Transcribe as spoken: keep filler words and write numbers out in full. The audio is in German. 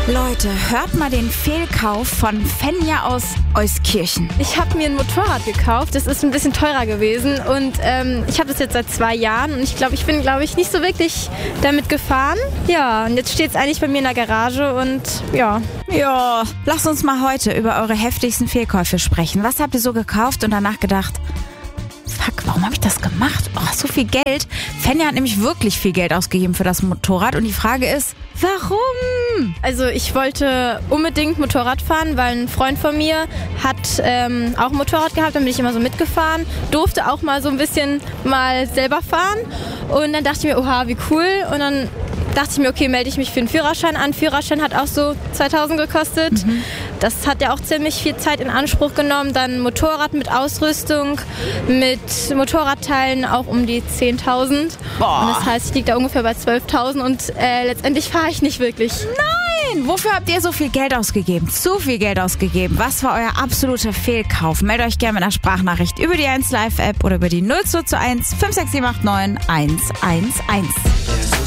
Leute, hört mal den Fehlkauf von Fenja aus Euskirchen. Ich habe mir ein Motorrad gekauft, das ist ein bisschen teurer gewesen und ähm, ich habe das jetzt seit zwei Jahren und ich glaube, ich bin, glaube ich, nicht so wirklich damit gefahren. Ja, und jetzt steht es eigentlich bei mir in der Garage und ja. Ja, lasst uns mal heute über eure heftigsten Fehlkäufe sprechen. Was habt ihr so gekauft und danach gedacht, fuck, warum habe ich das gemacht? Oh, so viel Geld. Fenja hat nämlich wirklich viel Geld ausgegeben für das Motorrad und die Frage ist, warum? Also ich wollte unbedingt Motorrad fahren, weil ein Freund von mir hat ähm, auch ein Motorrad gehabt, dann bin ich immer so mitgefahren, durfte auch mal so ein bisschen mal selber fahren und dann dachte ich mir, oha, wie cool, und dann dachte ich mir, okay, melde ich mich für einen Führerschein an. Führerschein hat auch so zweitausend gekostet. Mhm. Das hat ja auch ziemlich viel Zeit in Anspruch genommen. Dann Motorrad mit Ausrüstung, mit Motorradteilen auch um die zehntausend. Boah. Und das heißt, ich liege da ungefähr bei zwölftausend und äh, letztendlich fahre ich nicht wirklich. Nein! Wofür habt ihr so viel Geld ausgegeben? Zu viel Geld ausgegeben? Was war euer absoluter Fehlkauf? Meldet euch gerne mit einer Sprachnachricht über die eins Live App oder über die null zwei zwei eins fünf sechs sieben acht neun eins eins eins.